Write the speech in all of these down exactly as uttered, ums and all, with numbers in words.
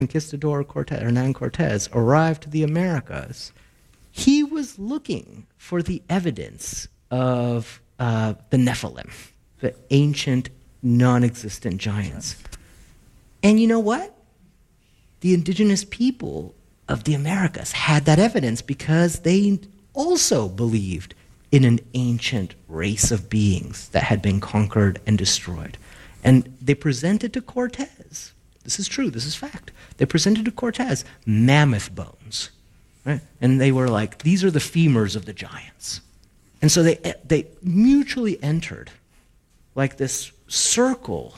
Conquistador Cortez, Hernan Cortez, arrived to the Americas, he was looking for the evidence of uh, the Nephilim, the ancient, non-existent giants. And you know what? The indigenous people of the Americas had that evidence because they also believed in an ancient race of beings that had been conquered and destroyed. And they presented to Cortez, this is true, this is fact, they presented to Cortez mammoth bones, right? And they were like, these are the femurs of the giants. And so they they mutually entered like this circle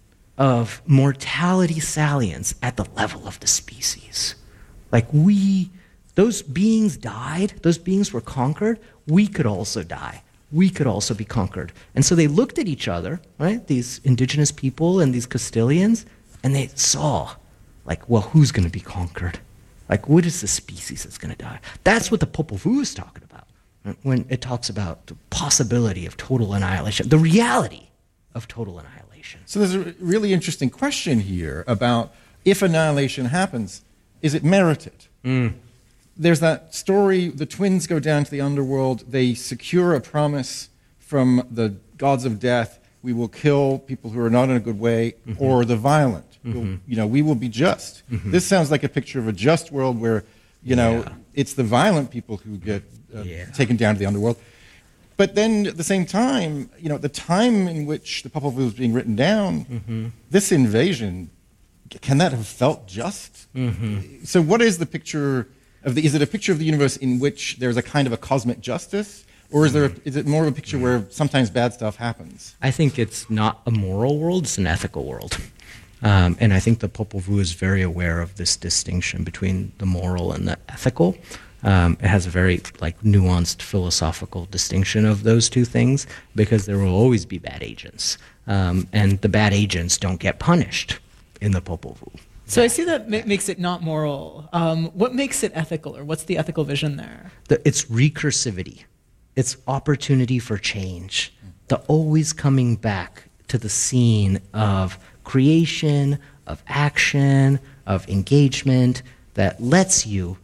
of mortality salience at the level of the species. Like we, those beings died, those beings were conquered, we could also die. We could also be conquered. And so they looked at each other, right, these indigenous people and these Castilians, and they saw, like, well, who's going to be conquered? Like, what is the species that's going to die? That's what the Popol Vuh is talking about, right? When it talks about the possibility of total annihilation, the reality of total annihilation. So there's a really interesting question here about if annihilation happens, is it merited? Mm. There's that story, the twins go down to the underworld, they secure a promise from the gods of death, we will kill people who are not in a good way, mm-hmm. or the violent. Mm-hmm. We'll, you know, we will be just. Mm-hmm. This sounds like a picture of a just world where, you know, yeah. it's the violent people who get uh, yeah. taken down to the underworld. But then at the same time, you know, the time in which the Popol Vuh was being written down, mm-hmm. this invasion, can that have felt just? Mm-hmm. So what is the picture of the, is it a picture of the universe in which there's a kind of a cosmic justice? Or is there a, is it more of a picture where sometimes bad stuff happens? I think it's not a moral world, it's an ethical world. Um, and I think the Popol Vuh is very aware of this distinction between the moral and the ethical. Um, it has a very like nuanced philosophical distinction of those two things because there will always be bad agents. Um, and the bad agents don't get punished in the Popol Vuh. So I see that ma- makes it not moral. Um, what makes it ethical, or what's the ethical vision there? The, it's recursivity. It's opportunity for change. The always coming back to the scene of creation, of action, of engagement that lets you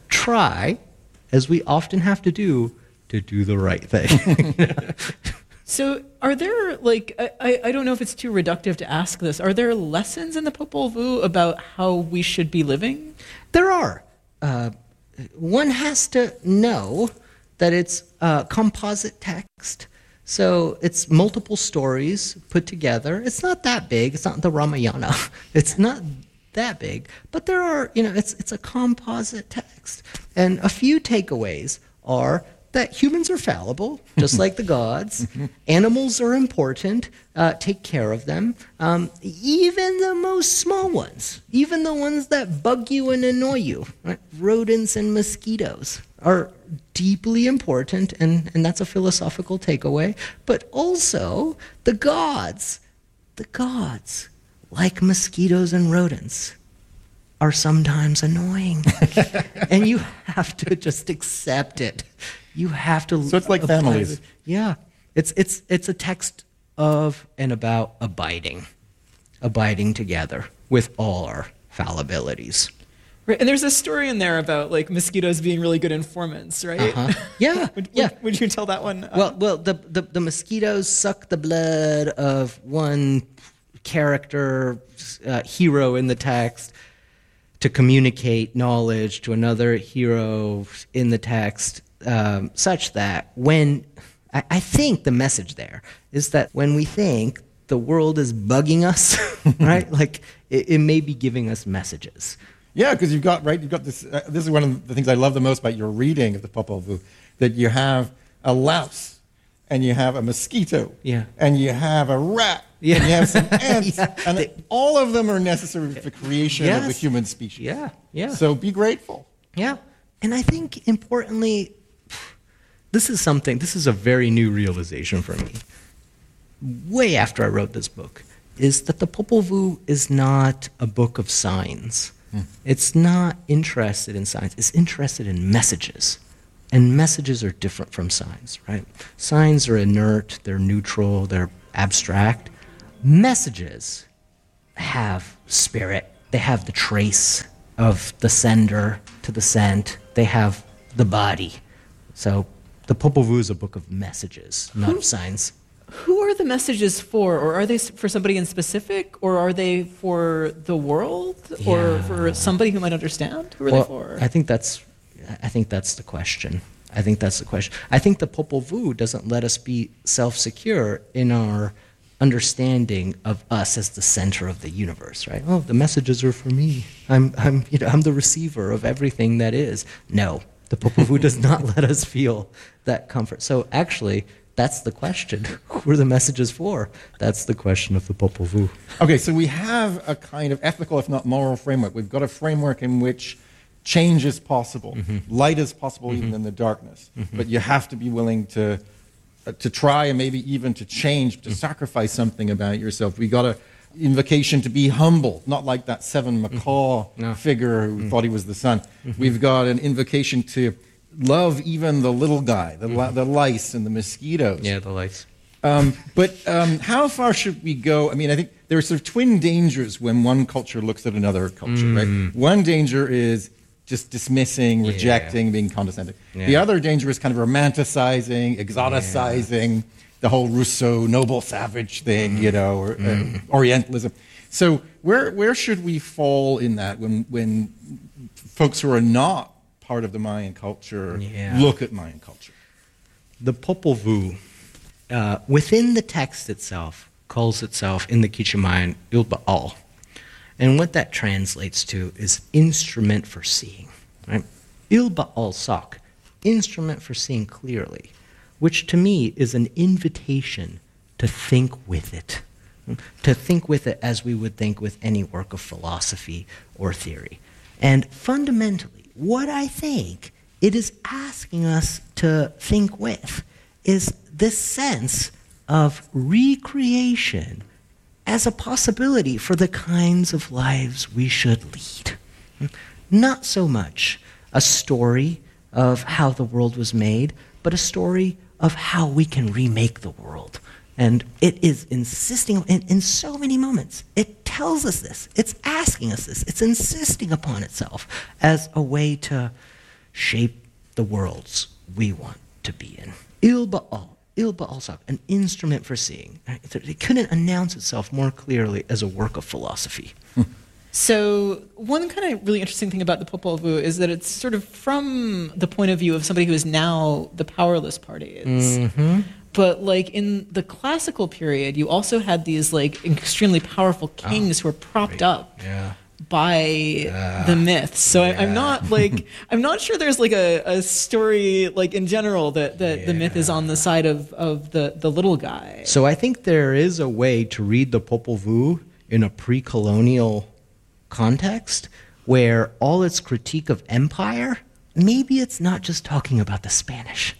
try, as we often have to do, to do the right thing. So are there, like, I, I don't know if it's too reductive to ask this, are there lessons in the Popol Vuh about how we should be living? There are. Uh, one has to know that it's uh, composite text. So it's multiple stories put together. It's not that big. It's not the Ramayana. It's not that big. But there are, you know, it's it's a composite text. And a few takeaways are that humans are fallible, just like the gods. Animals are important. Uh, take care of them. Um, even the most small ones, even the ones that bug you and annoy you, right? Rodents and mosquitoes are deeply important, and, and that's a philosophical takeaway. But also, the gods, the gods, like mosquitoes and rodents, are sometimes annoying. And you have to just accept it. You have to. So it's like families. It. Yeah, it's it's it's a text of and about abiding, abiding together with all our fallibilities. Right, and there's a story in there about like mosquitoes being really good informants, right? Uh-huh. Yeah, would, yeah. Would, would you tell that one? Well, well, the, the the mosquitoes suck the blood of one character, uh, hero in the text, to communicate knowledge to another hero in the text. Um, such that when, I, I think the message there is that when we think the world is bugging us, right, like it, it may be giving us messages. Yeah, because you've got, right, you've got this, uh, this is one of the things I love the most about your reading of the Popol Vuh, that you have a louse, and you have a mosquito, yeah. and you have a rat, yeah. and you have some ants, yeah. and they, all of them are necessary for the creation yes. of the human species. Yeah, yeah. So be grateful. Yeah, and I think importantly, this is something, this is a very new realization for me, way after I wrote this book, is that the Popol Vuh is not a book of signs. Hmm. It's not interested in signs. It's interested in messages. And messages are different from signs, right? Signs are inert, they're neutral, they're abstract. Messages have spirit, they have the trace of the sender to the sent. They have the body. So the Popol Vuh is a book of messages, not Who- of signs. Who are the messages for? Or are they s- for somebody in specific? Or are they for the world? Or Yeah. for somebody who might understand? Who are Well, they for? I think that's, I think that's the question. I think that's the question. I think the Popol Vuh doesn't let us be self-secure in our understanding of us as the center of the universe, right? Oh, the messages are for me. I'm, I'm, you know, I'm the receiver of everything that is. No, the Popol Vuh does not let us feel that comfort. So actually, that's the question. Who are the messages for? That's the question of the Popol Vuh. Okay, so we have a kind of ethical, if not moral, framework. We've got a framework in which change is possible, mm-hmm. light is possible mm-hmm. even in the darkness. Mm-hmm. But you have to be willing to uh, to try and maybe even to change, to mm-hmm. sacrifice something about yourself. We got a invocation to be humble, not like that Seven Macaw mm-hmm. no. figure who mm-hmm. thought he was the sun. Mm-hmm. We've got an invocation to love even the little guy, the, mm-hmm. the lice and the mosquitoes. Yeah, the lice. Um, but um, how far should we go? I mean, I think there are sort of twin dangers when one culture looks at another culture, mm. right? One danger is just dismissing, yeah. rejecting, being condescending. Yeah. The other danger is kind of romanticizing, exoticizing, yeah. the whole Rousseau noble savage thing, mm. you know, or mm. uh, Orientalism. So where where should we fall in that when when folks who are not part of the Mayan culture yeah. look at Mayan culture? The Popol Vuh, uh, within the text itself, calls itself in the Quiché-Mayan Ilba'al. And what that translates to is instrument for seeing. Right? Ilba'al Sak, instrument for seeing clearly, which to me is an invitation to think with it, to think with it as we would think with any work of philosophy or theory. And fundamentally, what I think it is asking us to think with is this sense of recreation as a possibility for the kinds of lives we should lead. Not so much a story of how the world was made, but a story of how we can remake the world. And it is insisting, in, in so many moments, it tells us this. It's asking us this. It's insisting upon itself as a way to shape the worlds we want to be in. Ilba'al, Ilba'al Sak, an instrument for seeing. It couldn't announce itself more clearly as a work of philosophy. So one kind of really interesting thing about the Popol Vuh is that it's sort of from the point of view of somebody who is now the powerless party. Mm-hmm. But like in the classical period, you also had these like extremely powerful kings oh, who were propped right. up yeah. by uh, the myths. So yeah. I, I'm not like I'm not sure there's like a, a story like in general that, that yeah. the myth is on the side of, of the, the little guy. So I think there is a way to read the Popol Vuh in a pre-colonial context where all its critique of empire, maybe it's not just talking about the Spanish.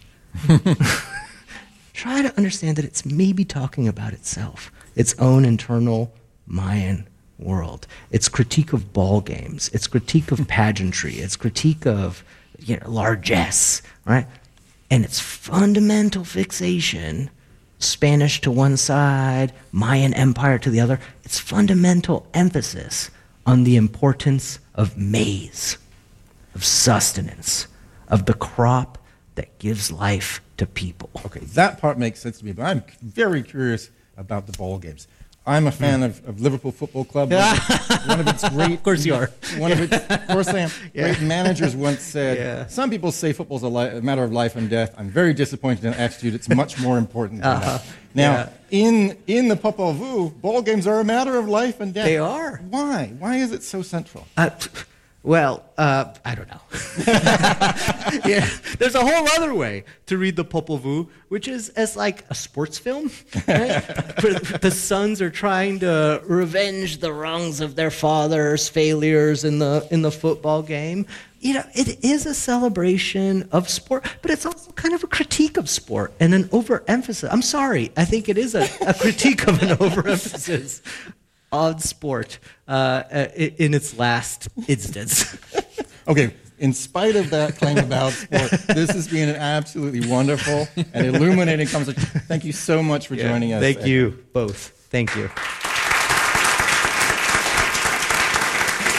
Try to understand that it's maybe talking about itself, its own internal Mayan world, its critique of ball games, its critique of pageantry, its critique of you know, largesse, right? And its fundamental fixation, Spanish to one side, Mayan empire to the other, its fundamental emphasis on the importance of maize, of sustenance, of the crop that gives life to people. Okay, that part makes sense to me, but I'm very curious about the ball games. I'm a fan mm. of, of Liverpool Football Club. One of, its, one of its great... Of course you are. One of its, of course I am. Yeah. Great managers once said, yeah. some people say football's a, li- a matter of life and death. I'm very disappointed in that attitude. It's much more important than uh-huh. that. Now, yeah. in, in the Popol Vuh, ball games are a matter of life and death. They are. Why? Why is it so central? Uh, Well, uh, I don't know. yeah, there's a whole other way to read the Popol Vuh, which is as like a sports film. Right? The sons are trying to revenge the wrongs of their father's failures in the in the football game. You know, it is a celebration of sport, but it's also kind of a critique of sport and an overemphasis. I'm sorry, I think it is a, a critique of an overemphasis on sport uh, in its last instance. Okay, in spite of that claim about sport, this has been an absolutely wonderful and illuminating conversation. Thank you so much for yeah, joining us. Thank you both. Thank you.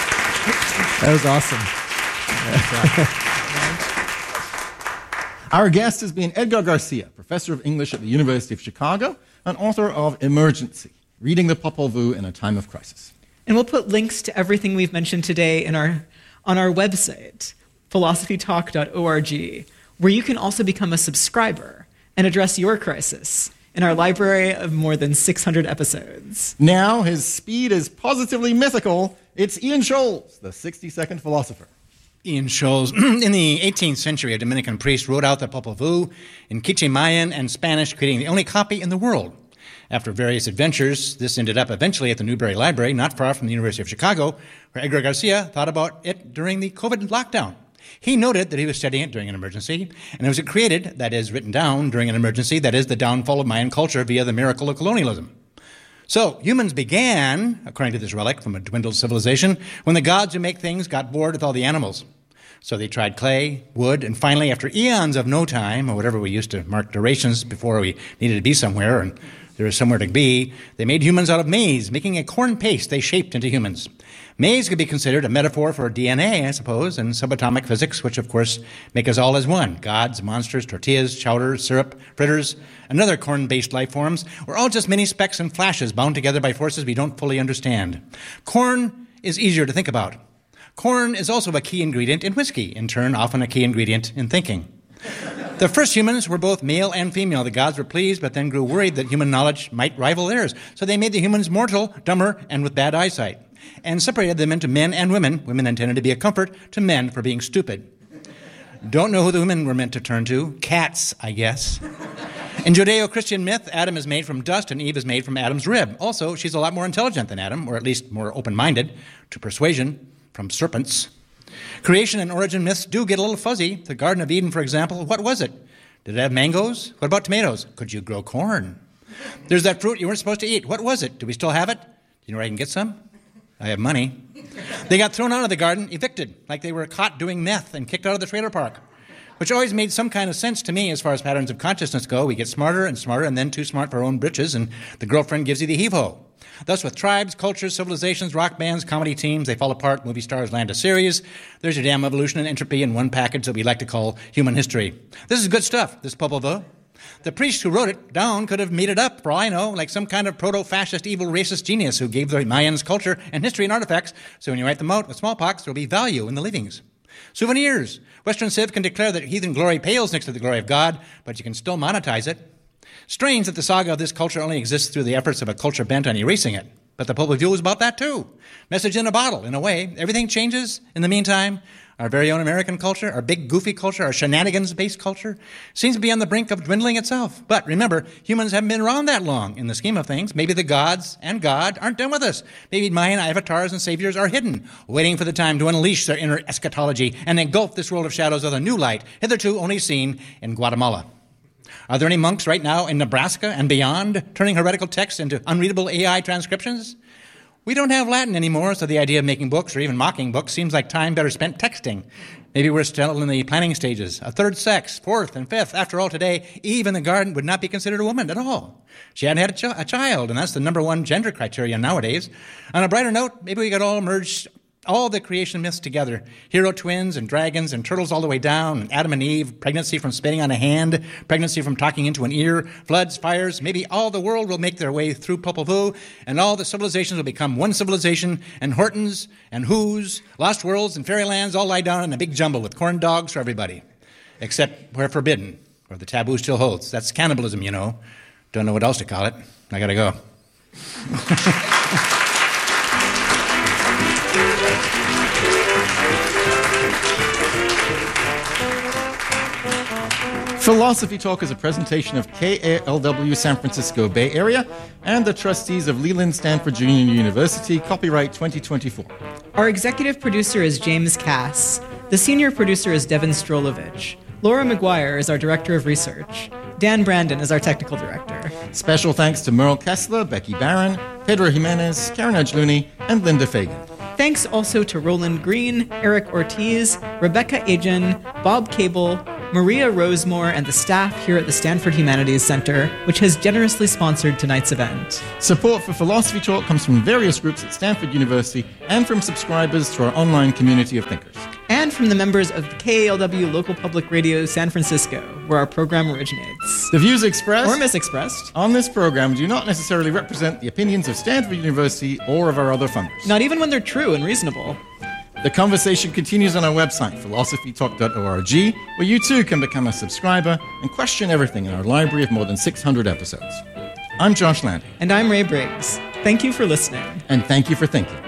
That was awesome. Our guest has been Edgar Garcia, professor of English at the University of Chicago and author of Emergency, Reading the Popol Vuh in a Time of Crisis. And we'll put links to everything we've mentioned today in our, on our website, philosophy talk dot org, where you can also become a subscriber and address your crisis in our library of more than six hundred episodes. Now his speed is positively mythical. It's Ian Scholes, the sixty-second philosopher. Ian Scholes, in the eighteenth century, a Dominican priest wrote out the Popol Vuh in Quiche Mayan and Spanish, creating the only copy in the world. After various adventures, this ended up eventually at the Newberry Library, not far from the University of Chicago, where Edgar Garcia thought about it during the COVID lockdown. He noted that he was studying it during an emergency, and it was created, that is, written down during an emergency, that is, the downfall of Mayan culture via the miracle of colonialism. So, humans began, according to this relic from a dwindled civilization, when the gods who make things got bored with all the animals. So they tried clay, wood, and finally, after eons of no time, or whatever we used to mark durations before we needed to be somewhere, and there was somewhere to be, they made humans out of maize, making a corn paste they shaped into humans. Maize could be considered a metaphor for D N A, I suppose, and subatomic physics, which, of course, make us all as one. Gods, monsters, tortillas, chowder, syrup, fritters, and other corn-based life forms. We're all just mini specks and flashes bound together by forces we don't fully understand. Corn is easier to think about. Corn is also a key ingredient in whiskey, in turn, often a key ingredient in thinking. The first humans were both male and female. The gods were pleased, but then grew worried that human knowledge might rival theirs. So they made the humans mortal, dumber, and with bad eyesight, and separated them into men and women. Women intended to be a comfort to men for being stupid. Don't know who the women were meant to turn to. Cats, I guess. In Judeo-Christian myth, Adam is made from dust and Eve is made from Adam's rib. Also, she's a lot more intelligent than Adam, or at least more open-minded to persuasion from serpents. Creation and origin myths do get a little fuzzy. The Garden of Eden, for example, what was it? Did it have mangoes? What about tomatoes? Could you grow corn? There's that fruit you weren't supposed to eat. What was it? Do we still have it? Do you know where I can get some? I have money. They got thrown out of the garden, evicted, like they were caught doing meth and kicked out of the trailer park, which always made some kind of sense to me as far as patterns of consciousness go. We get smarter and smarter and then too smart for our own britches, and the girlfriend gives you the heave-ho. Thus, with tribes, cultures, civilizations, rock bands, comedy teams, they fall apart, movie stars land a series. There's your damn evolution and entropy in one package that we like to call human history. This is good stuff, this Popol Vuh. The priest who wrote it down could have made it up, for all I know, like some kind of proto-fascist, evil, racist genius who gave the Mayans culture and history and artifacts, so when you write them out with smallpox, there will be value in the leavings. Souvenirs. Western Civ can declare that heathen glory pales next to the glory of God, but you can still monetize it. Strange that the saga of this culture only exists through the efforts of a culture bent on erasing it. But the Popol Vuh is about that too. Message in a bottle, in a way. Everything changes in the meantime. Our very own American culture, our big goofy culture, our shenanigans-based culture, seems to be on the brink of dwindling itself. But remember, humans haven't been around that long in the scheme of things. Maybe the gods and God aren't done with us. Maybe Mayan avatars and saviors are hidden, waiting for the time to unleash their inner eschatology and engulf this world of shadows with a new light, hitherto only seen in Guatemala. Are there any monks right now in Nebraska and beyond turning heretical texts into unreadable A I transcriptions? We don't have Latin anymore, so the idea of making books or even mocking books seems like time better spent texting. Maybe we're still in the planning stages. A third sex, fourth and fifth. After all, today, Eve in the garden would not be considered a woman at all. She hadn't had a, ch- a child, and that's the number one gender criterion nowadays. On a brighter note, maybe we could all merge all the creation myths together. Hero twins and dragons and turtles all the way down, and Adam and Eve, pregnancy from spitting on a hand, pregnancy from talking into an ear, floods, fires. Maybe all the world will make their way through Popol Vuh, and all the civilizations will become one civilization, and Hortons and Who's, Lost Worlds and Fairylands all lie down in a big jumble with corn dogs for everybody. Except where forbidden, where the taboo still holds. That's cannibalism, you know. Don't know what else to call it. I gotta go. Philosophy Talk is a presentation of K A L W San Francisco Bay Area and the trustees of Leland Stanford Junior University, copyright twenty twenty-four. Our executive producer is James Cass. The senior producer is Devin Strolovich. Laura McGuire is our director of research. Dan Brandon is our technical director. Special thanks to Merle Kessler, Becky Barron, Pedro Jimenez, Karen Edgeluni, and Linda Fagan. Thanks also to Roland Green, Eric Ortiz, Rebecca Agen, Bob Cable, Maria Rosemore and the staff here at the Stanford Humanities Center, which has generously sponsored tonight's event. Support for Philosophy Talk comes from various groups at Stanford University and from subscribers to our online community of thinkers. And from the members of the K A L W Local Public Radio San Francisco, where our program originates. The views expressed or misexpressed on this program do not necessarily represent the opinions of Stanford University or of our other funders. Not even when they're true and reasonable. The conversation continues on our website, philosophy talk dot org, where you too can become a subscriber and question everything in our library of more than six hundred episodes. I'm Josh Landy. And I'm Ray Briggs. Thank you for listening. And thank you for thinking.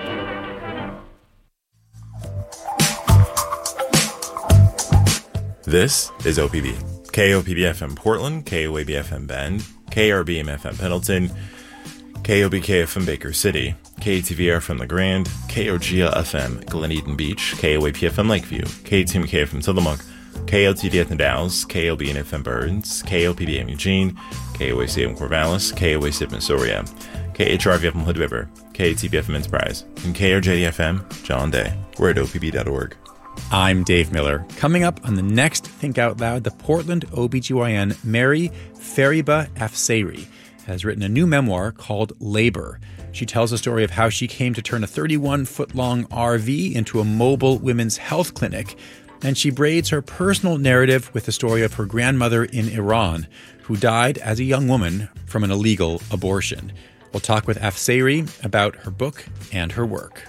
This is O P B. K O P B F M Portland, K O A B F M Bend, K R B M F M Pendleton, K O B K F M Baker City, K A T V R from the Grand, K O G L F M Glen Eden Beach, K O A P F M Lakeview, K T M K F M Tillamook, K L T D at the Dalles, K O B N F M Burns, K O P B M Eugene, K O A C M Corvallis, K O A C M Soria, K H R V F M Hood River, K A T B F M Enterprise, and K R J D F M John Day. We're at O P B dot org. I'm Dave Miller. Coming up on the next Think Out Loud, the Portland O B G Y N Mary Fariba Afsari has written a new memoir called Labor. She tells the story of how she came to turn a thirty-one foot long R V into a mobile women's health clinic. And she braids her personal narrative with the story of her grandmother in Iran, who died as a young woman from an illegal abortion. We'll talk with Afsari about her book and her work.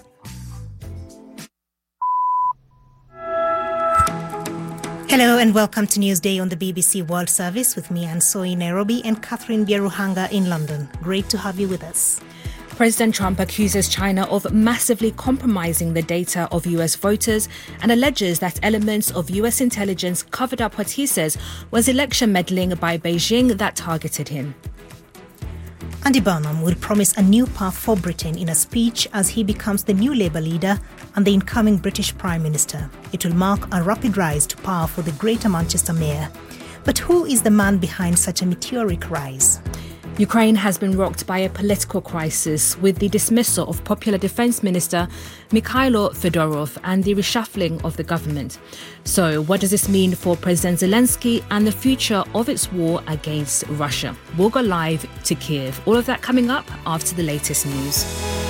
Hello and welcome to Newsday on the B B C World Service with me, Anne Soy in Nairobi, and Catherine Bieruhanga in London. Great to have you with us. President Trump accuses China of massively compromising the data of U S voters and alleges that elements of U S intelligence covered up what he says was election meddling by Beijing that targeted him. Andy Burnham will promise a new path for Britain in a speech as he becomes the new Labour leader and the incoming British Prime Minister. It will mark a rapid rise to power for the Greater Manchester Mayor. But who is the man behind such a meteoric rise? Ukraine has been rocked by a political crisis with the dismissal of Popular Defence Minister Mikhailo Fedorov and the reshuffling of the government. So what does this mean for President Zelensky and the future of its war against Russia? We'll go live to Kiev. All of that coming up after the latest news.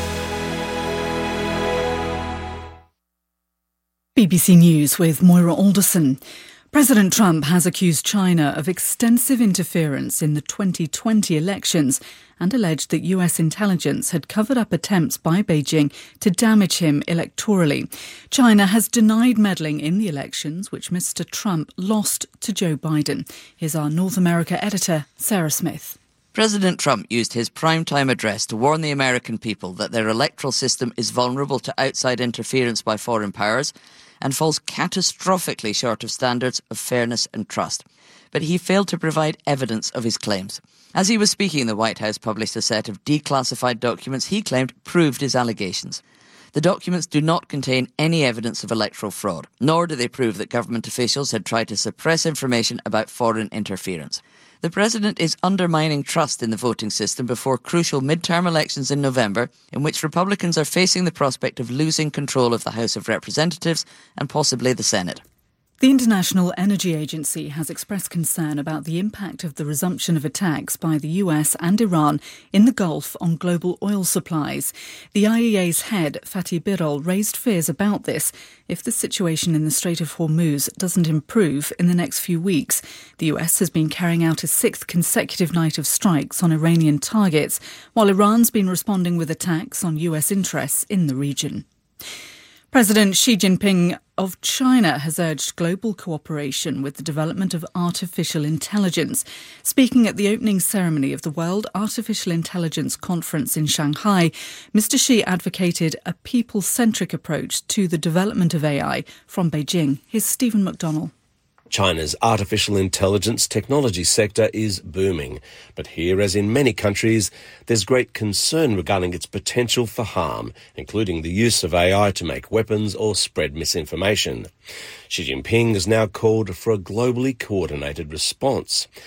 B B C News with Moira Alderson. President Trump has accused China of extensive interference in the twenty twenty elections and alleged that U S intelligence had covered up attempts by Beijing to damage him electorally. China has denied meddling in the elections, which Mister Trump lost to Joe Biden. Here's our North America editor, Sarah Smith. President Trump used his primetime address to warn the American people that their electoral system is vulnerable to outside interference by foreign powers and falls catastrophically short of standards of fairness and trust. But he failed to provide evidence of his claims. As he was speaking, the White House published a set of declassified documents he claimed proved his allegations. The documents do not contain any evidence of electoral fraud, nor do they prove that government officials had tried to suppress information about foreign interference. The president is undermining trust in the voting system before crucial midterm elections in November, in which Republicans are facing the prospect of losing control of the House of Representatives and possibly the Senate. The International Energy Agency has expressed concern about the impact of the resumption of attacks by the U S and Iran in the Gulf on global oil supplies. The I E A's head, Fatih Birol, raised fears about this if the situation in the Strait of Hormuz doesn't improve in the next few weeks. The U S has been carrying out a sixth consecutive night of strikes on Iranian targets, while Iran's been responding with attacks on U S interests in the region. President Xi Jinping of China has urged global cooperation with the development of artificial intelligence. Speaking at the opening ceremony of the World Artificial Intelligence Conference in Shanghai, Mister Xi advocated a people-centric approach to the development of A I from Beijing. Here's Stephen McDonnell. China's artificial intelligence technology sector is booming. But here, as in many countries, there's great concern regarding its potential for harm, including the use of A I to make weapons or spread misinformation. Xi Jinping has now called for a globally coordinated response.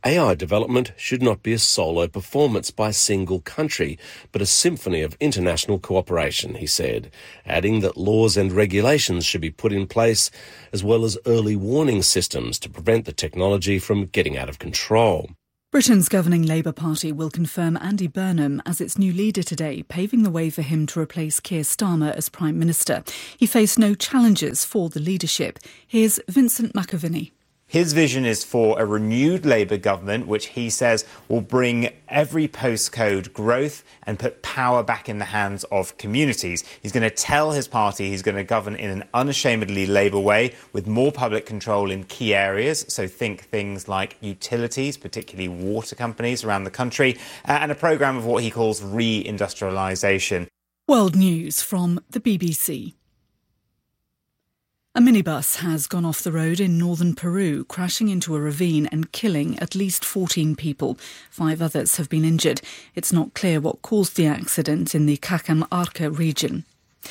A I development should not be a solo performance by a single country, but a symphony of international cooperation, he said, adding that laws and regulations should be put in place, as well as early warning systems to prevent the technology from getting out of control. Britain's governing Labour Party will confirm Andy Burnham as its new leader today, paving the way for him to replace Keir Starmer as Prime Minister. He faced no challenges for the leadership. Here's Vincent McAviney. His vision is for a renewed Labour government, which he says will bring every postcode growth and put power back in the hands of communities. He's going to tell his party he's going to govern in an unashamedly Labour way with more public control in key areas. So think things like utilities, particularly water companies around the country, and a programme of what he calls reindustrialisation. World News from the B B C. A minibus has gone off the road in northern Peru, crashing into a ravine and killing at least fourteen people. Five others have been injured. It's not clear what caused the accident in the Cajamarca region.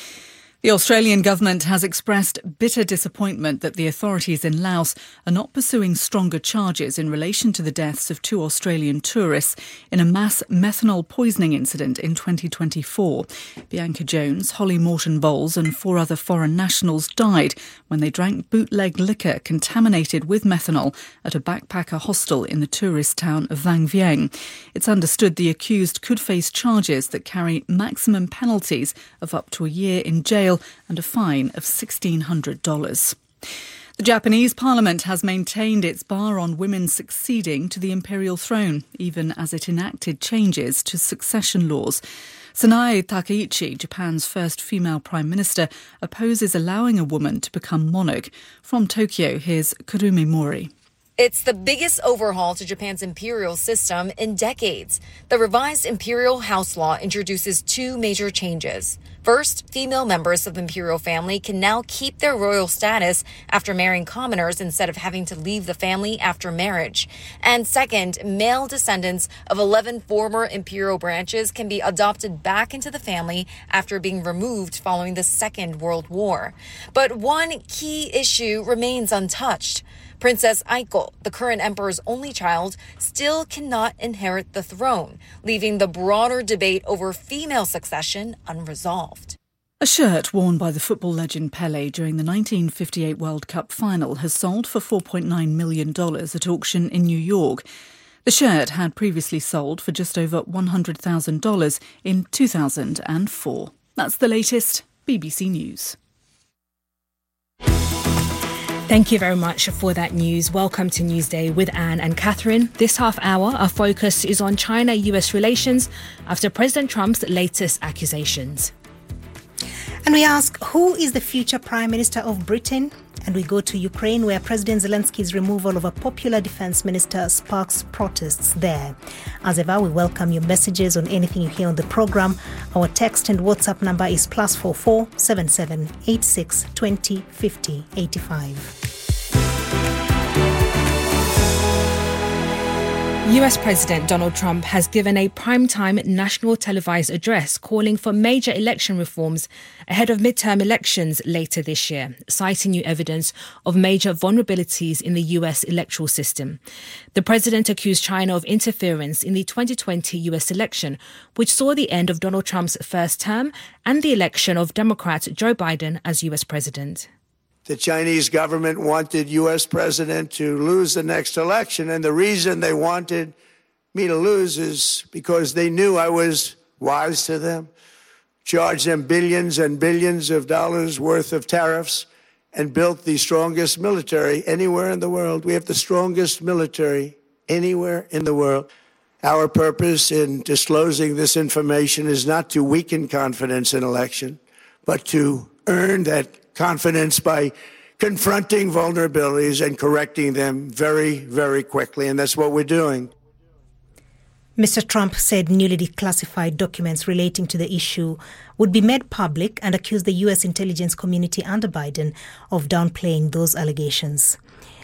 The Australian government has expressed bitter disappointment that the authorities in Laos are not pursuing stronger charges in relation to the deaths of two Australian tourists in a mass methanol poisoning incident in twenty twenty-four. Bianca Jones, Holly Morton-Bowles and four other foreign nationals died when they drank bootleg liquor contaminated with methanol at a backpacker hostel in the tourist town of Vang Vieng. It's understood the accused could face charges that carry maximum penalties of up to a year in jail and a fine of sixteen hundred dollars. The Japanese parliament has maintained its bar on women succeeding to the imperial throne, even as it enacted changes to succession laws. Sanae Takaichi, Japan's first female prime minister, opposes allowing a woman to become monarch. From Tokyo, here's Kurumi Mori. It's the biggest overhaul to Japan's imperial system in decades. The revised imperial house law introduces two major changes. First, female members of the imperial family can now keep their royal status after marrying commoners instead of having to leave the family after marriage. And second, male descendants of eleven former imperial branches can be adopted back into the family after being removed following the Second World War. But one key issue remains untouched. Princess Aiko, the current emperor's only child, still cannot inherit the throne, leaving the broader debate over female succession unresolved. A shirt worn by the football legend Pelé during the nineteen fifty-eight World Cup final has sold for four point nine million dollars at auction in New York. The shirt had previously sold for just over one hundred thousand dollars in two thousand four. That's the latest B B C News. Thank you very much for that news. Welcome to Newsday with Anne and Catherine. This half hour, our focus is on China-U S relations after President Trump's latest accusations. And we ask, who is the future Prime Minister of Britain? And we go to Ukraine, where President Zelensky's removal of a popular defense minister sparks protests there. As ever, we welcome your messages on anything you hear on the program. Our text and WhatsApp number is plus four four seven seven eight six twenty fifty eighty five. U S President Donald Trump has given a primetime national televised address calling for major election reforms ahead of midterm elections later this year, citing new evidence of major vulnerabilities in the U S electoral system. The president accused China of interference in the twenty twenty U S election, which saw the end of Donald Trump's first term and the election of Democrat Joe Biden as U S president. The Chinese government wanted U S president to lose the next election, and the reason they wanted me to lose is because they knew I was wise to them, charged them billions and billions of dollars worth of tariffs, and built the strongest military anywhere in the world. We have the strongest military anywhere in the world. Our purpose in disclosing this information is not to weaken confidence in election, but to earn that confidence by confronting vulnerabilities and correcting them very, very quickly. And that's what we're doing. Mister Trump said newly declassified documents relating to the issue would be made public and accused the U S intelligence community under Biden of downplaying those allegations.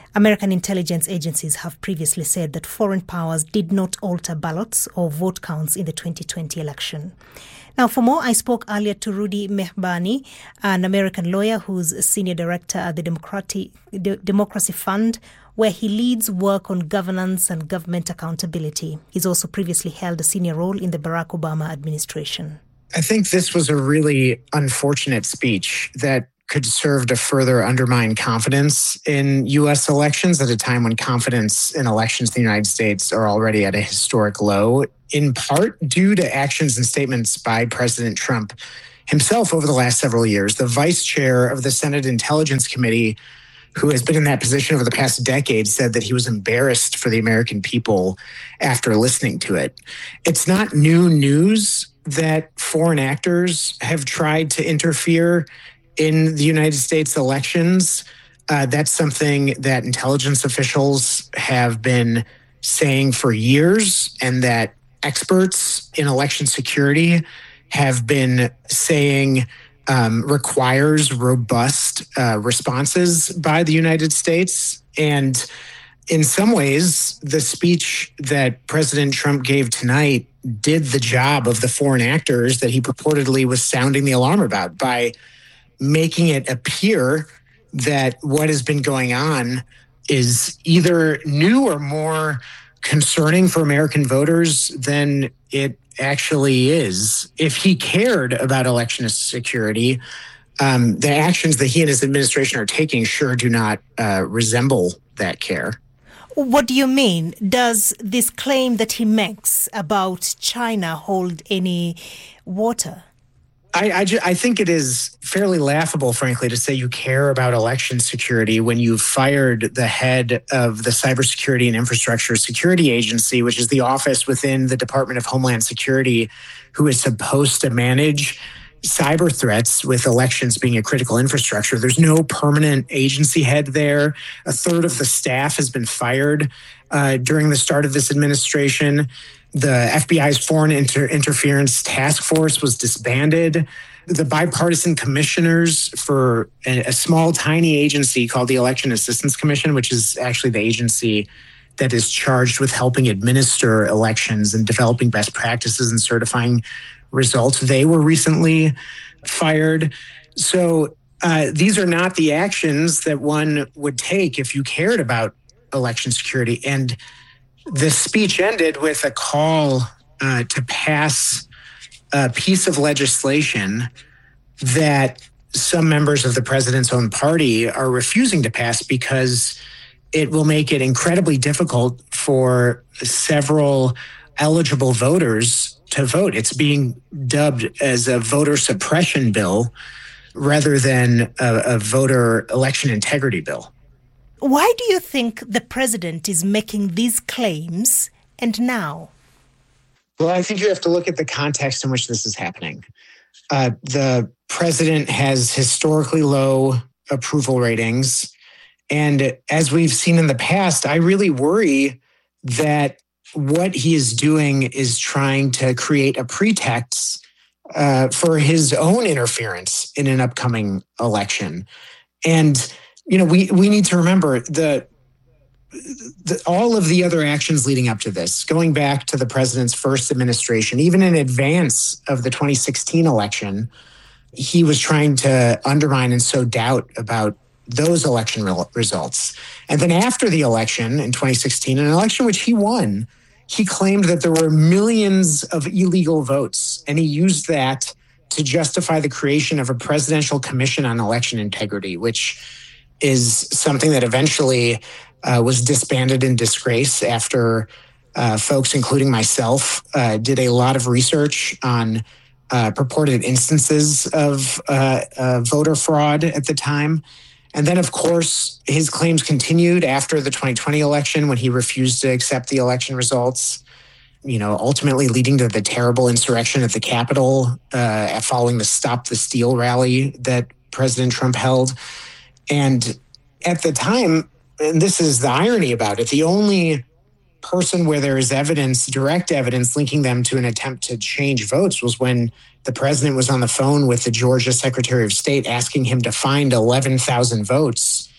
American intelligence agencies have previously said that foreign powers did not alter ballots or vote counts in the twenty twenty election. Now, for more, I spoke earlier to Rudy Mehbani, an American lawyer who's a senior director at the Democratic, De- Democracy Fund, where he leads work on governance and government accountability. He's also previously held a senior role in the Barack Obama administration. I think this was a really unfortunate speech that could serve to further undermine confidence in U S elections at a time when confidence in elections in the United States are already at a historic low, in part due to actions and statements by President Trump himself over the last several years. The vice chair of the Senate Intelligence Committee, who has been in that position over the past decade, said that he was embarrassed for the American people after listening to it. It's not new news that foreign actors have tried to interfere in the United States elections. Uh, that's something that intelligence officials have been saying for years, and that experts in election security have been saying um, requires robust uh, responses by the United States. And in some ways, the speech that President Trump gave tonight did the job of the foreign actors that he purportedly was sounding the alarm about by making it appear that what has been going on is either new or more concerning for American voters than it actually is. If he cared about election security, um, the actions that he and his administration are taking sure do not uh, resemble that care. What do you mean? Does this claim that he makes about China hold any water? I, I, ju- I think it is fairly laughable, frankly, to say you care about election security when you've fired the head of the Cybersecurity and Infrastructure Security Agency, which is the office within the Department of Homeland Security, who is supposed to manage cyber threats with elections being a critical infrastructure. There's no permanent agency head there. A third of the staff has been fired uh, during the start of this administration. The F B I's Foreign Inter- Interference Task Force was disbanded. The bipartisan commissioners for a, a small, tiny agency called the Election Assistance Commission, which is actually the agency that is charged with helping administer elections and developing best practices and certifying results, they were recently fired. So uh, these are not the actions that one would take if you cared about election security. And the speech ended with a call uh, to pass a piece of legislation that some members of the president's own party are refusing to pass because it will make it incredibly difficult for several eligible voters to vote. It's being dubbed as a voter suppression bill rather than a, a voter election integrity bill. Why do you think the president is making these claims and now? Well, I think you have to look at the context in which this is happening. Uh, the president has historically low approval ratings. And as we've seen in the past, I really worry that what he is doing is trying to create a pretext uh, for his own interference in an upcoming election. And you know, we, we need to remember the, the all of the other actions leading up to this, going back to the president's first administration, even in advance of the twenty sixteen election, he was trying to undermine and sow doubt about those election re- results. And then after the election in twenty sixteen, an election which he won, he claimed that there were millions of illegal votes, and he used that to justify the creation of a presidential commission on election integrity, which is something that eventually uh, was disbanded in disgrace after uh, folks, including myself, uh, did a lot of research on uh, purported instances of uh, uh, voter fraud at the time. And then, of course, his claims continued after the twenty twenty election when he refused to accept the election results, you know, ultimately leading to the terrible insurrection at the Capitol uh, following the Stop the Steal rally that President Trump held. And at the time, and this is the irony about it, the only person where there is evidence, direct evidence linking them to an attempt to change votes was when the president was on the phone with the Georgia Secretary of State asking him to find eleven thousand votes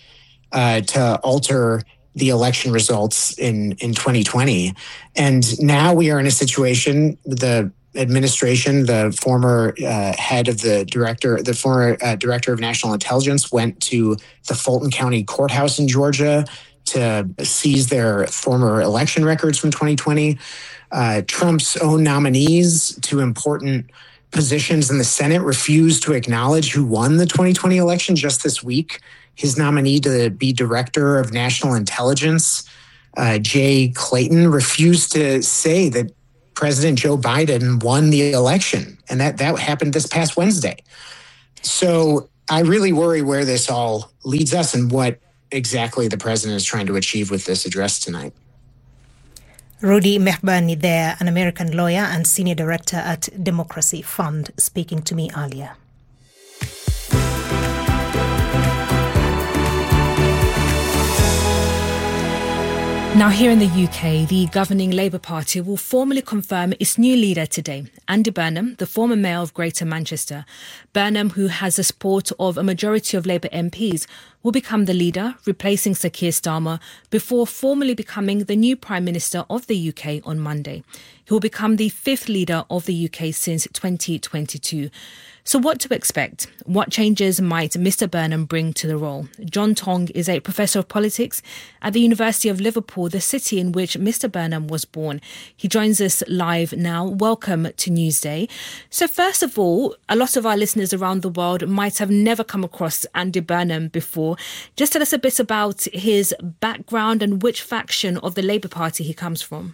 uh, to alter the election results in, in twenty twenty. And now we are in a situation, the administration, the former uh, head of the director, the former uh, director of national intelligence went to the Fulton County Courthouse in Georgia to seize their former election records from twenty twenty. Uh, Trump's own nominees to important positions in the Senate refused to acknowledge who won the twenty twenty election just this week. His nominee to be director of national intelligence, uh, Jay Clayton, refused to say that President Joe Biden won the election. And that, that happened this past Wednesday. So I really worry where this all leads us and what exactly the president is trying to achieve with this address tonight. Rudy Mehbani there, an American lawyer and senior director at Democracy Fund, speaking to me earlier. Now, here in the U K, the governing Labour Party will formally confirm its new leader today, Andy Burnham, the former mayor of Greater Manchester. Burnham, who has the support of a majority of Labour M Ps, will become the leader, replacing Sir Keir Starmer, before formally becoming the new Prime Minister of the U K on Monday. He will become the fifth leader of the U K since twenty twenty-two. So what to expect? What changes might Mister Burnham bring to the role? John Tong is a professor of politics at the University of Liverpool, the city in which Mister Burnham was born. He joins us live now. Welcome to Newsday. So first of all, a lot of our listeners around the world might have never come across Andy Burnham before. Just tell us a bit about his background and which faction of the Labour Party he comes from.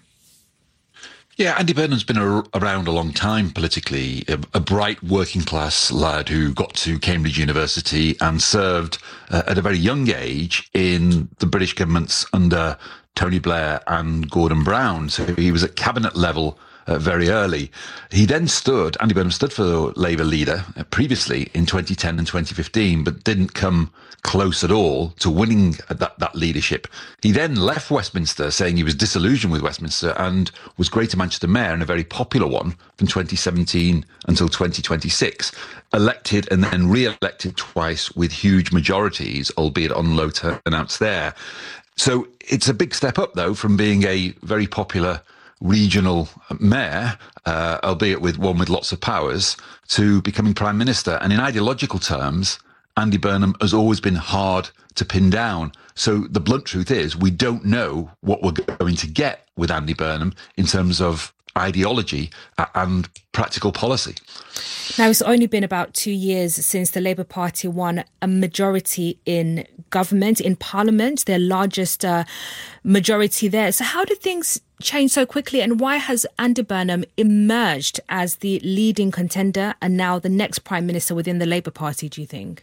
Yeah, Andy Burnham's been a, around a long time politically, a, a bright working class lad who got to Cambridge University and served uh, at a very young age in the British governments under Tony Blair and Gordon Brown. So he was at cabinet level Uh, very early. He then stood, Andy Burnham stood for Labour leader uh, previously in twenty ten and twenty fifteen, but didn't come close at all to winning that, that leadership. He then left Westminster saying he was disillusioned with Westminster and was Greater Manchester Mayor, and a very popular one, from twenty seventeen until twenty twenty-six. Elected and then re-elected twice with huge majorities, albeit on low turnouts there. So it's a big step up, though, from being a very popular regional mayor, uh, albeit with one with lots of powers, to becoming prime minister. And in ideological terms, Andy Burnham has always been hard to pin down. So the blunt truth is we don't know what we're going to get with Andy Burnham in terms of ideology and practical policy. Now, it's only been about two years since the Labour Party won a majority in government, in Parliament, their largest uh, majority there. So how did things change so quickly, and why has Andy Burnham emerged as the leading contender and now the next Prime Minister within the Labour Party, do you think?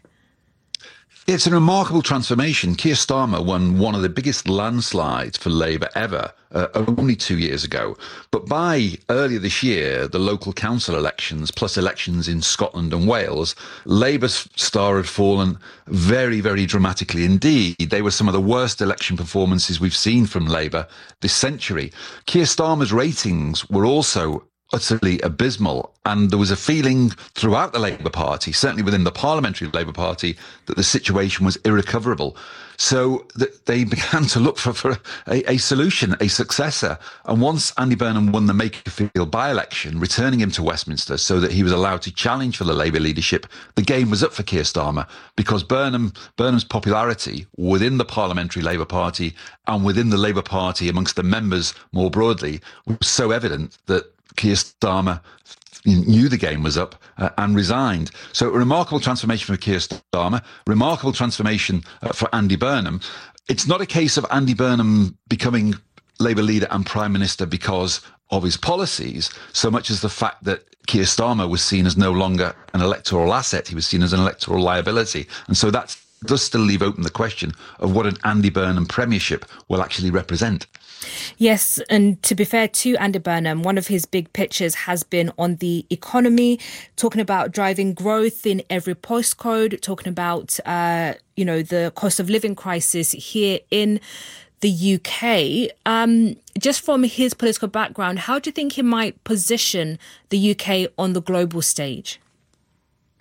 It's a remarkable transformation. Keir Starmer won one of the biggest landslides for Labour ever, uh, only two years ago. But by earlier this year, the local council elections, plus elections in Scotland and Wales, Labour's star had fallen very, very dramatically indeed. They were some of the worst election performances we've seen from Labour this century. Keir Starmer's ratings were also utterly abysmal, and there was a feeling throughout the Labour Party, certainly within the Parliamentary Labour Party, that the situation was irrecoverable. So th- they began to look for, for a, a solution, a successor. And once Andy Burnham won the Makerfield by-election, returning him to Westminster so that he was allowed to challenge for the Labour leadership, the game was up for Keir Starmer, because Burnham Burnham's popularity within the Parliamentary Labour Party and within the Labour Party amongst the members more broadly was so evident that Keir Starmer knew the game was up uh, and resigned. So a remarkable transformation for Keir Starmer, remarkable transformation uh, for Andy Burnham. It's not a case of Andy Burnham becoming Labour leader and Prime Minister because of his policies, so much as the fact that Keir Starmer was seen as no longer an electoral asset. He was seen as an electoral liability. And so that does still leave open the question of what an Andy Burnham premiership will actually represent. Yes, and to be fair to Andy Burnham, one of his big pitches has been on the economy, talking about driving growth in every postcode, talking about, uh, you know, the cost of living crisis here in the U K. Um, just from his political background, how do you think he might position the U K on the global stage?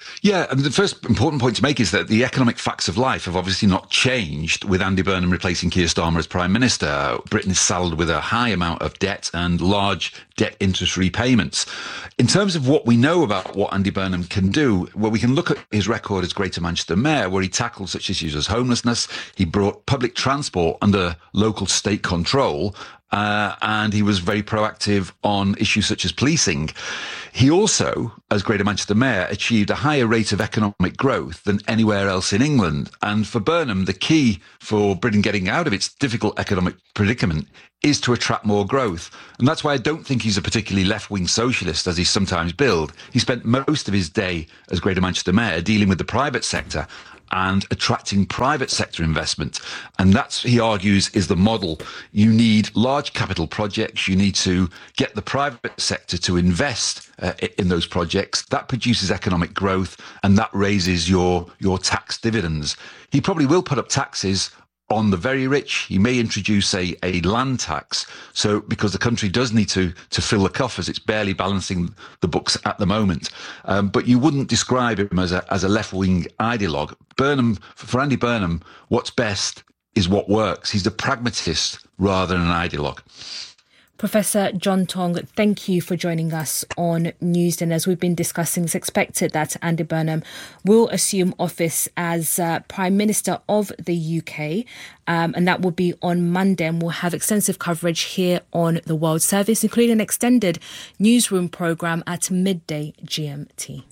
Yeah, and the first important point to make is that the economic facts of life have obviously not changed with Andy Burnham replacing Keir Starmer as Prime Minister. Britain is saddled with a high amount of debt and large debt interest repayments. In terms of what we know about what Andy Burnham can do, well, we can look at his record as Greater Manchester Mayor, where he tackled such issues as homelessness. He brought public transport under local state control, uh, and he was very proactive on issues such as policing. He also, as Greater Manchester Mayor, achieved a higher rate of economic growth than anywhere else in England. And for Burnham, the key for Britain getting out of its difficult economic predicament is to attract more growth. And that's why I don't think he's a particularly left-wing socialist, as he's sometimes billed. He spent most of his day as Greater Manchester Mayor dealing with the private sector and attracting private sector investment. And that's, he argues, is the model. You need large capital projects. You need to get the private sector to invest uh, in those projects. That produces economic growth, and that raises your, your tax dividends. He probably will put up taxes on the very rich. He may introduce a, a land tax. So because the country does need to, to fill the coffers, it's barely balancing the books at the moment. Um, but you wouldn't describe him as a, as a left-wing ideologue. Burnham, for Andy Burnham, what's best is what works. He's a pragmatist rather than an ideologue. Professor John Tong, thank you for joining us on Newsday. As we've been discussing, it's expected that Andy Burnham will assume office as uh, Prime Minister of the U K, um, and that will be on Monday. And we'll have extensive coverage here on the World Service, including an extended newsroom programme at midday G M T.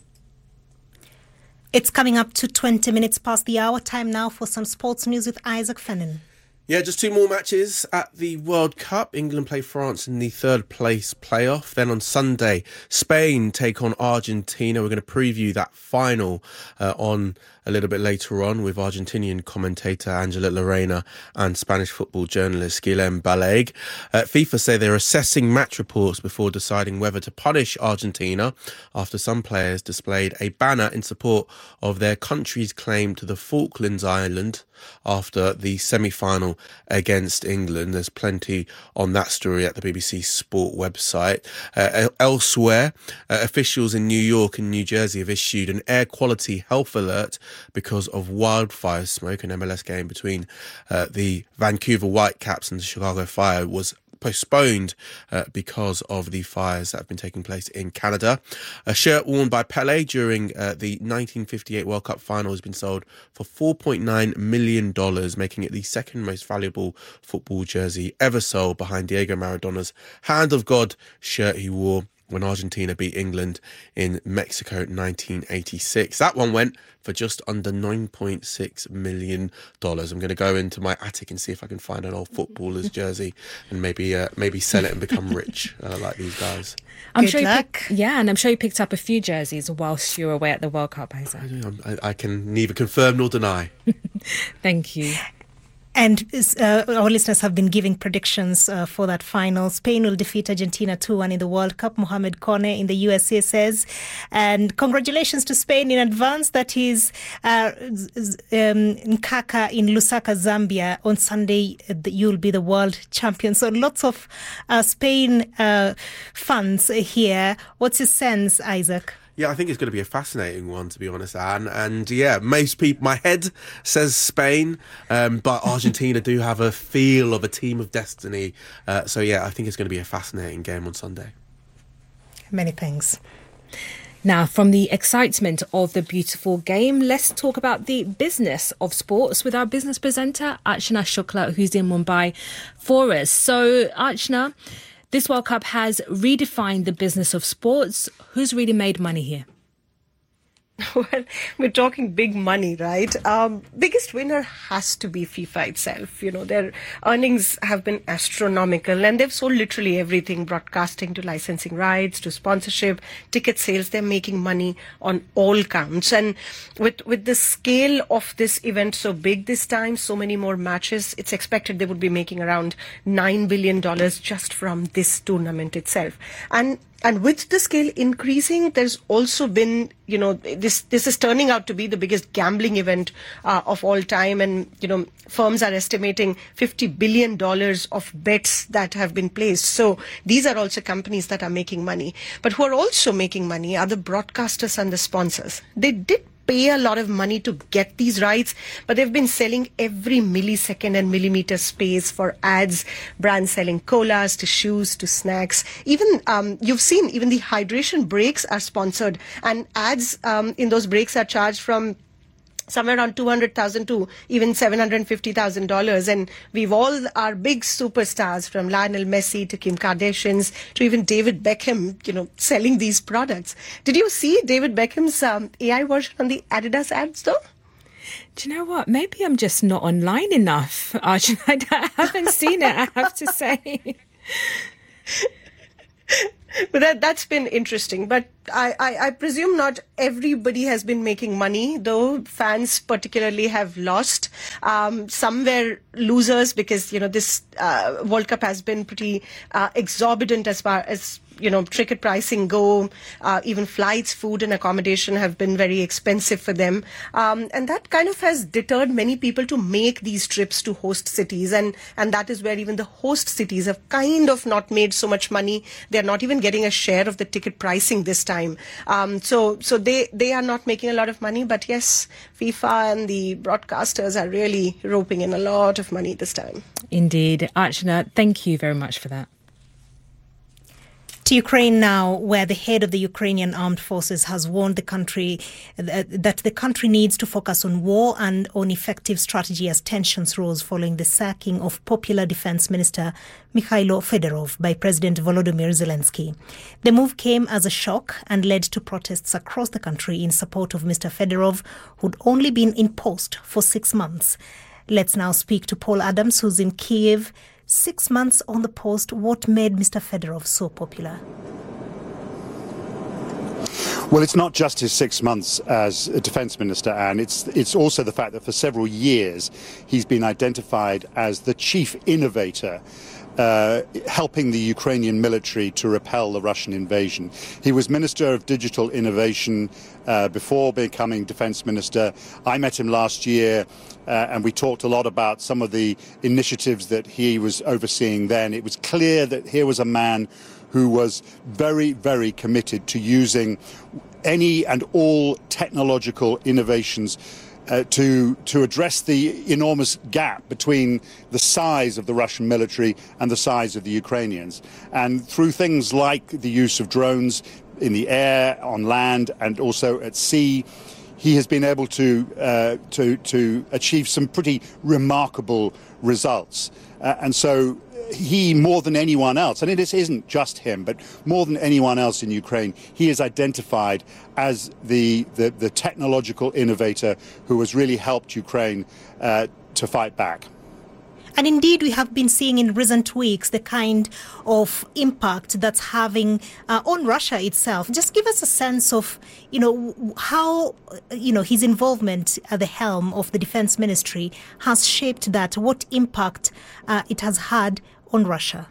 It's coming up to twenty minutes past the hour. Time now for some sports news with Isaac Fennan. Yeah, just two more matches at the World Cup. England play France in the third place playoff. Then on Sunday, Spain take on Argentina. We're going to preview that final uh, on a little bit later on with Argentinian commentator Angela Lorena and Spanish football journalist Guilhem Baleg. Uh, FIFA say they're assessing match reports before deciding whether to punish Argentina after some players displayed a banner in support of their country's claim to the Falklands Island after the semi-final against England. There's plenty on that story at the B B C Sport website. Uh, elsewhere, uh, officials in New York and New Jersey have issued an air quality health alert because of wildfire smoke. An M L S game between uh, the Vancouver Whitecaps and the Chicago Fire was postponed uh, because of the fires that have been taking place in Canada. A shirt worn by Pelé during uh, the nineteen fifty-eight World Cup final has been sold for four point nine million dollars, making it the second most valuable football jersey ever sold, behind Diego Maradona's Hand of God shirt he wore when Argentina beat England in Mexico nineteen eighty-six. That one went for just under nine point six million dollars. I'm going to go into my attic and see if I can find an old footballer's jersey and maybe uh, maybe sell it and become rich uh, like these guys. I'm Good sure luck. You pick, yeah, and I'm sure you picked up a few jerseys whilst you were away at the World Cup, Isaac. I, I can neither confirm nor deny. Thank you. And uh, our listeners have been giving predictions uh, for that final. Spain will defeat Argentina two one in the World Cup, Mohamed Kone in the U S A says. And congratulations to Spain in advance. That is uh, um, Nkaka in Lusaka, Zambia. On Sunday, you'll be the world champion. So lots of uh, Spain uh, fans here. What's your sense, Isaac? Yeah, I think it's going to be a fascinating one, to be honest, Anne. And yeah, most people, my head says Spain, um, but Argentina do have a feel of a team of destiny. Uh, so yeah, I think it's going to be a fascinating game on Sunday. Many thanks. Now, from the excitement of the beautiful game, let's talk about the business of sports with our business presenter, Archana Shukla, who's in Mumbai for us. So, Archana, this World Cup has redefined the business of sports. Who's really made money here? Well, we're talking big money, right? Um, biggest winner has to be FIFA itself. You know, their earnings have been astronomical and they've sold literally everything, broadcasting to licensing rights to sponsorship, ticket sales. They're making money on all counts. And with, with the scale of this event so big this time, so many more matches, it's expected they would be making around nine billion dollars just from this tournament itself. And and with the scale increasing, there's also been, you know, this this is turning out to be the biggest gambling event uh, of all time. And, you know, firms are estimating fifty billion dollars of bets that have been placed. So these are also companies that are making money. But who are also making money are the broadcasters and the sponsors. They did pay a lot of money to get these rights, but they've been selling every millisecond and millimeter space for ads, brands selling colas to shoes to snacks. Even um, you've seen even the hydration breaks are sponsored, and ads um, in those breaks are charged from somewhere around two hundred thousand dollars to even seven hundred fifty thousand dollars. And we've all our big superstars, from Lionel Messi to Kim Kardashian to even David Beckham, you know, selling these products. Did you see David Beckham's um, A I version on the Adidas ads, though? Do you know what? Maybe I'm just not online enough, Arjun. I haven't seen it, I have to say. But that, that's been interesting. But I, I, I presume not everybody has been making money, though fans particularly have lost. Um, some were losers because, you know, this uh, World Cup has been pretty uh, exorbitant as far as, you know, ticket pricing go. Uh, even flights, food and accommodation have been very expensive for them. Um, and that kind of has deterred many people to make these trips to host cities. And, and that is where even the host cities have kind of not made so much money. They're not even getting a share of the ticket pricing this time. Um, so so they, they are not making a lot of money. But yes, FIFA and the broadcasters are really roping in a lot of money this time. Indeed. Archana, thank you very much for that. To Ukraine now, where the head of the Ukrainian armed forces has warned the country uh, that the country needs to focus on war and on effective strategy as tensions rose following the sacking of popular defense minister Mikhailo Fedorov by President Volodymyr Zelensky. The move came as a shock and led to protests across the country in support of Mister Fedorov, who'd only been in post for six months. Let's now speak to Paul Adams, who's in Kiev. Six months on the post, what made Mister Fedorov so popular? Well, it's not just his six months as a defence minister, Anne. It's, it's also the fact that for several years he's been identified as the chief innovator Uh, helping the Ukrainian military to repel the Russian invasion. He was Minister of Digital Innovation uh, before becoming Defence Minister. I met him last year uh, and we talked a lot about some of the initiatives that he was overseeing then. It was clear that here was a man who was very, very committed to using any and all technological innovations Uh, to to address the enormous gap between the size of the Russian military and the size of the Ukrainians. And through things like the use of drones in the air, on land, and also at sea, he has been able to uh, to to achieve some pretty remarkable results. Uh, and so he, more than anyone else, and it isn't just him, but more than anyone else in Ukraine, he is identified as the, the, the technological innovator who has really helped Ukraine uh, to fight back. And indeed, we have been seeing in recent weeks the kind of impact that's having uh, on Russia itself. Just give us a sense of, you know, how, you know, his involvement at the helm of the defense ministry has shaped that, what impact uh, it has had on Russia.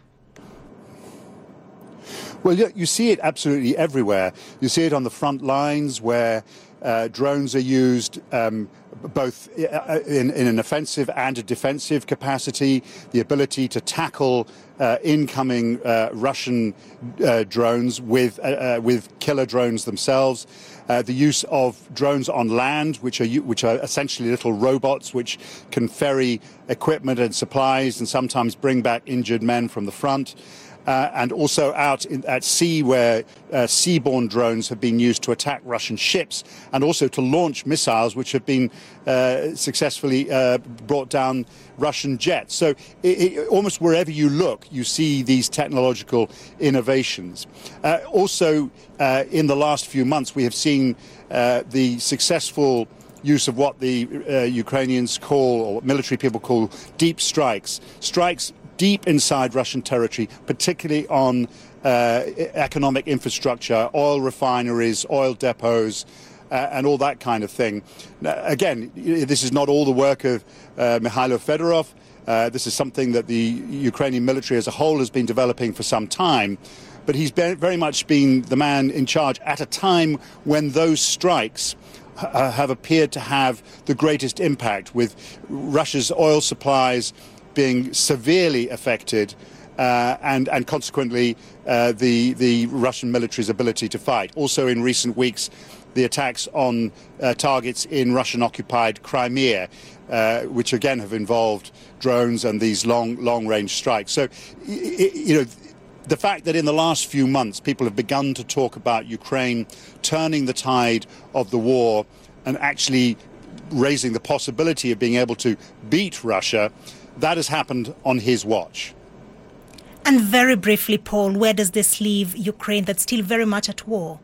Well, you see it absolutely everywhere. You see it on the front lines where uh, drones are used um, both in, in an offensive and a defensive capacity, the ability to tackle uh, incoming uh, Russian uh, drones with, uh, uh, with killer drones themselves. Uh, the use of drones on land, which are which are essentially little robots which can ferry equipment and supplies and sometimes bring back injured men from the front. Uh, and also out in, at sea, where uh, seaborne drones have been used to attack Russian ships and also to launch missiles which have been uh, successfully uh, brought down Russian jets. So it, it, almost wherever you look, you see these technological innovations. Uh, also, uh, in the last few months, we have seen uh, the successful use of what the uh, Ukrainians call, or what military people call, deep strikes. Strikes deep inside Russian territory, particularly on uh, economic infrastructure, oil refineries, oil depots, uh, and all that kind of thing. Now, again, this is not all the work of uh, Mikhailo Fedorov. Uh, this is something that the Ukrainian military as a whole has been developing for some time. but he's been, very much been the man in charge at a time when those strikes uh, have appeared to have the greatest impact, with Russia's oil supplies being severely affected uh, and, and consequently uh, the, the Russian military's ability to fight. Also in recent weeks, the attacks on uh, targets in Russian-occupied Crimea, uh, which again have involved drones and these long, long-range strikes. So, you know, the fact that in the last few months people have begun to talk about Ukraine turning the tide of the war and actually raising the possibility of being able to beat Russia, that has happened on his watch. And very briefly, Paul, where does this leave Ukraine that's still very much at war?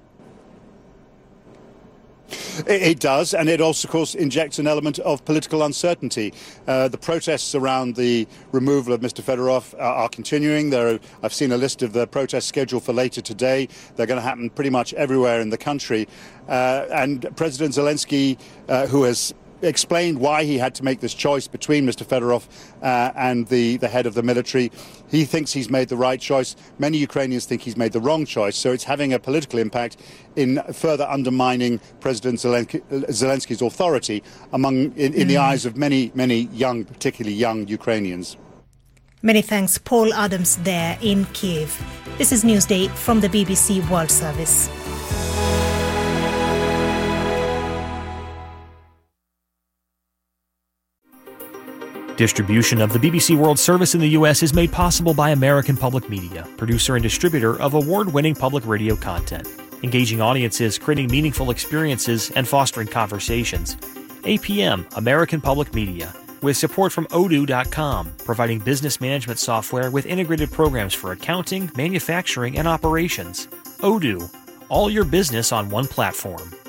It does, and it also, of course, injects an element of political uncertainty. Uh, the protests around the removal of Mister Fedorov are, are continuing. There are, I've seen a list of the protests scheduled for later today. They're going to happen pretty much everywhere in the country. Uh, and President Zelensky, uh, who has explained why he had to make this choice between Mister Fedorov uh, and the, the head of the military, he thinks he's made the right choice. Many Ukrainians think he's made the wrong choice, so it's having a political impact in further undermining President Zelensky, Zelensky's authority among in, in mm. the eyes of many, many young, particularly young Ukrainians. Many thanks, Paul Adams there in Kiev. This is Newsday from the B B C World Service. Distribution of the B B C World Service in the U S is made possible by American Public Media, producer and distributor of award-winning public radio content, engaging audiences, creating meaningful experiences, and fostering conversations. A P M, American Public Media, with support from odoo dot com, providing business management software with integrated programs for accounting, manufacturing, and operations. Odoo, all your business on one platform.